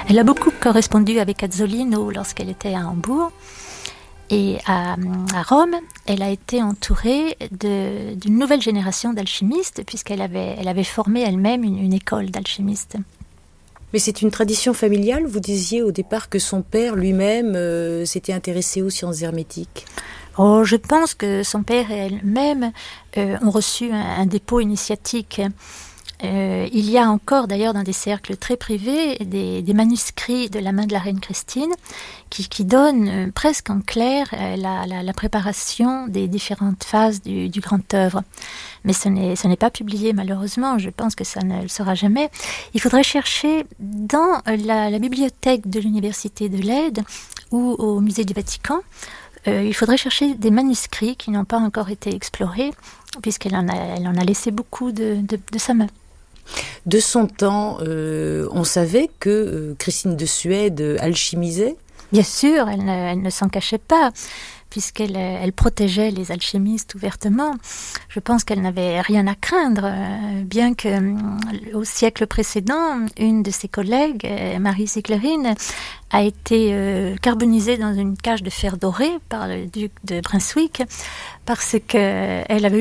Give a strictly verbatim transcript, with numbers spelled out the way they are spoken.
Elle a beaucoup correspondu avec Azzolino lorsqu'elle était à Hambourg. Et à, à Rome, elle a été entourée de, d'une nouvelle génération d'alchimistes, puisqu'elle avait, elle avait formé elle-même une, une école d'alchimistes. Mais c'est une tradition familiale. Vous disiez au départ que son père lui-même euh, s'était intéressé aux sciences hermétiques. Oh, je pense que son père et elle-même euh, ont reçu un, un dépôt initiatique. Euh, il y a encore d'ailleurs dans des cercles très privés des, des manuscrits de la main de la reine Christine qui, qui donnent euh, presque en clair euh, la, la, la préparation des différentes phases du, du grand œuvre. Mais ce n'est, ce n'est pas publié malheureusement, je pense que ça ne le sera jamais. Il faudrait chercher dans la, la bibliothèque de l'Université de Leyde ou au musée du Vatican. Euh, il faudrait chercher des manuscrits qui n'ont pas encore été explorés puisqu'elle en a, elle en a laissé beaucoup de, de, de sa main. De son temps, euh, on savait que euh, Christine de Suède euh, alchimisait. Bien sûr, elle ne, elle ne s'en cachait pas, puisqu'elle elle protégeait les alchimistes ouvertement. Je pense qu'elle n'avait rien à craindre, euh, bien que euh, au siècle précédent, une de ses collègues, euh, Marie Ziclerine, a été euh, carbonisée dans une cage de fer doré par le duc de Brunswick, parce qu'elle avait